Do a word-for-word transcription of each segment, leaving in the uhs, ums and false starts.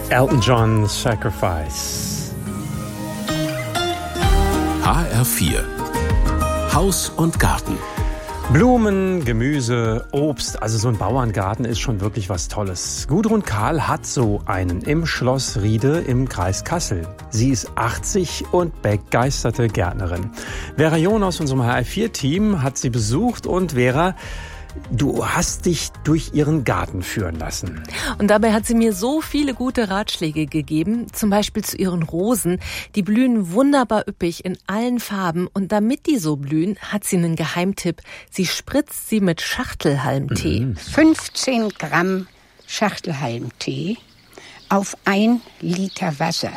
Elton John, Sacrifice. H R vier Haus und Garten. Blumen, Gemüse, Obst, also so ein Bauerngarten ist schon wirklich was Tolles. Gudrun Kahl hat so einen im Schloss Riede im Kreis Kassel. Sie ist achtzig und begeisterte Gärtnerin. Vera John aus unserem H R vier Team hat sie besucht und Vera, du hast dich durch ihren Garten führen lassen. Und dabei hat sie mir so viele gute Ratschläge gegeben, zum Beispiel zu ihren Rosen. Die blühen wunderbar üppig in allen Farben. Und damit die so blühen, hat sie einen Geheimtipp. Sie spritzt sie mit Schachtelhalmtee. Mhm. fünfzehn Gramm Schachtelhalmtee auf ein Liter Wasser.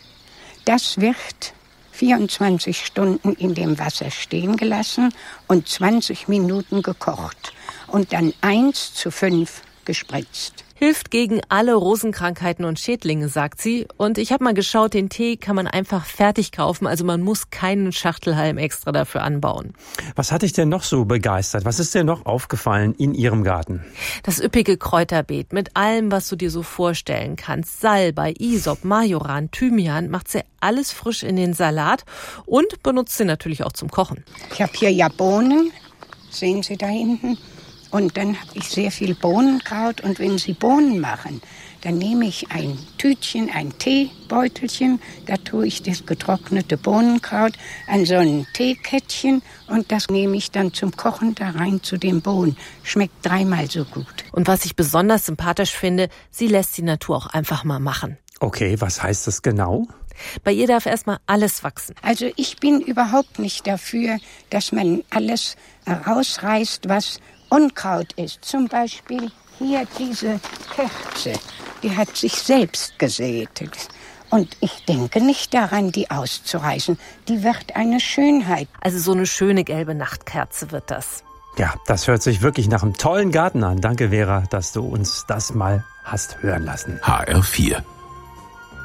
Das wird vierundzwanzig Stunden in dem Wasser stehen gelassen und zwanzig Minuten gekocht und dann eins zu fünf gespritzt. Hilft gegen alle Rosenkrankheiten und Schädlinge, sagt sie. Und ich habe mal geschaut, den Tee kann man einfach fertig kaufen. Also man muss keinen Schachtelhalm extra dafür anbauen. Was hat dich denn noch so begeistert? Was ist dir noch aufgefallen in ihrem Garten? Das üppige Kräuterbeet mit allem, was du dir so vorstellen kannst. Salbei, Isop, Majoran, Thymian, macht sie alles frisch in den Salat und benutzt sie natürlich auch zum Kochen. Ich habe hier ja Bohnen, sehen Sie da hinten. Und dann habe ich sehr viel Bohnenkraut. Und wenn Sie Bohnen machen, dann nehme ich ein Tütchen, ein Teebeutelchen. Da tue ich das getrocknete Bohnenkraut an so ein Teekettchen. Und das nehme ich dann zum Kochen da rein zu den Bohnen. Schmeckt dreimal so gut. Und was ich besonders sympathisch finde, sie lässt die Natur auch einfach mal machen. Okay, was heißt das genau? Bei ihr darf erstmal alles wachsen. Also ich bin überhaupt nicht dafür, dass man alles rausreißt, was Unkraut ist. Zum Beispiel hier diese Kerze, die hat sich selbst gesät. Und ich denke nicht daran, die auszureißen. Die wird eine Schönheit. Also so eine schöne gelbe Nachtkerze wird das. Ja, das hört sich wirklich nach einem tollen Garten an. Danke, Vera, dass du uns das mal hast hören lassen. H R vier